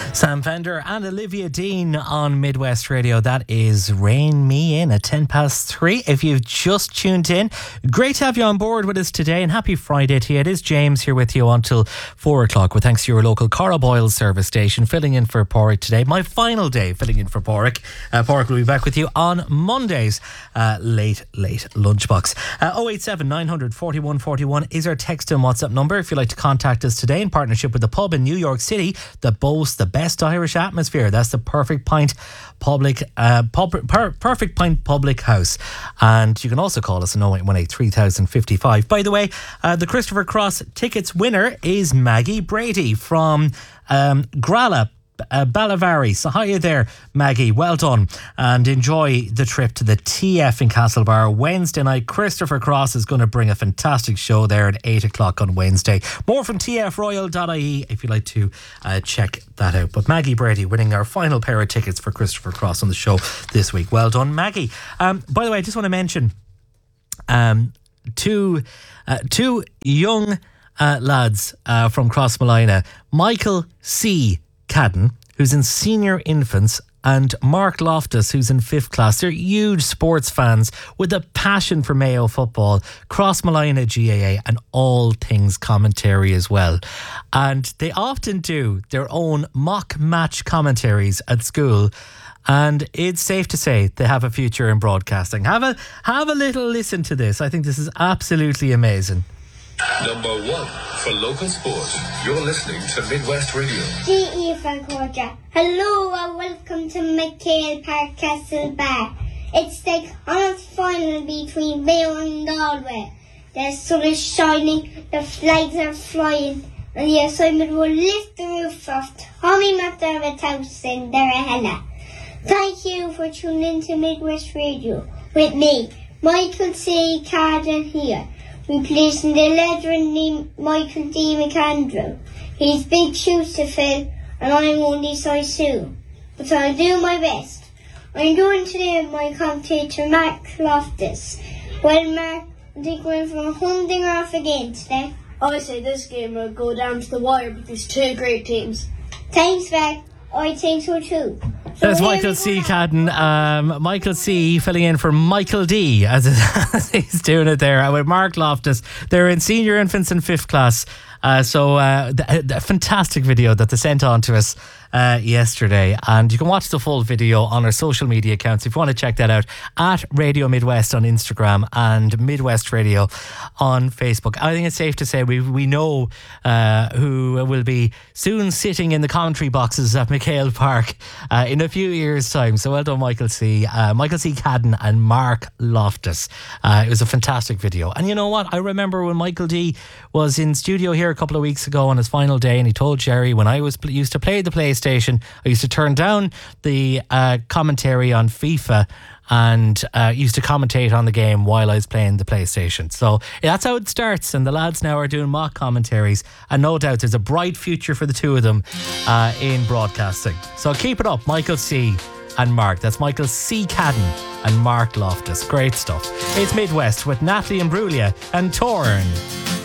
Sam Fender and Olivia Dean on Midwest Radio. That is Rein Me In at 3:10. If you've just tuned in, great to have you on board with us today, and happy Friday to you. It is James here with you until 4 o'clock, with thanks to your local Cara Boyle service station, filling in for Porrick today. My final day filling in for Porrick. Porrick will be back with you on Mondays. Late lunchbox. 087 900 41 41 is our text and WhatsApp number if you'd like to contact us today, in partnership with the pub in New York City that boasts the best Irish atmosphere. That's the Perfect Pint Public House. And you can also call us on 0818 3055. By the way, the Christopher Cross tickets winner is Maggie Brady from Gralla, Ballavari. So hiya there, Maggie, well done, and enjoy the trip to the TF in Castlebar Wednesday night. Christopher Cross is going to bring a fantastic show there at 8 o'clock on Wednesday. More from tfroyal.ie if you'd like to check that out. But Maggie Brady winning our final pair of tickets for Christopher Cross on the show this week. Well done, Maggie. By the way, I just want to mention two young lads from Crossmolina, Michael C. Cadden, who's in senior infants, and Mark Loftus, who's in 5th class. They're huge sports fans with a passion for Mayo football, Crossmolina GAA, and all things commentary as well. And they often do their own mock match commentaries at school, and it's safe to say they have a future in broadcasting. Have a little listen to this. I think this is absolutely amazing. Number 1 for local sport. You're listening to Midwest Radio. G.E. Francoja. Hello and welcome to McHale Park Castlebar. It's the honest final between Mayo and Galway. The sun is shining, the flags are flying, and the assignment will lift the roof of Tommy McDermott's house in Derrahella. Thank you for tuning in to Midwest Radio with me, Michael C. Carden here. Replacing the legend named Michael D. McAndrew. He's big shoes to fill, and I'm only size 2. But I'll do my best. I'm going today with my commentator Mark Loftus. Well, Mark, I think we're from hunting off again today. I say this game will go down to the wire because 2 great teams. Thanks, Mark. I think so too. That's Michael C. Cadden. Michael C. filling in for Michael D. as he's doing it there with Mark Loftus. They're in senior infants in 5th class. The fantastic video that they sent on to us yesterday, and you can watch the full video on our social media accounts if you want to check that out, at Radio Midwest on Instagram and Midwest Radio on Facebook. I think it's safe to say we know who will be soon sitting in the commentary boxes at McHale Park in a few years' time. So well done, Michael C. Cadden and Mark Loftus. It was a fantastic video. And you know what? I remember when Michael D was in studio here a couple of weeks ago on his final day, and he told Jerry, when I used to play the PlayStation, I used to turn down the commentary on FIFA and used to commentate on the game while I was playing the PlayStation. So that's how it starts, and the lads now are doing mock commentaries, and no doubt there's a bright future for the two of them in broadcasting. So keep it up, Michael C. and Mark. That's Michael C. Cadden and Mark Loftus. Great stuff. It's Midwest with Natalie Imbruglia and Torn.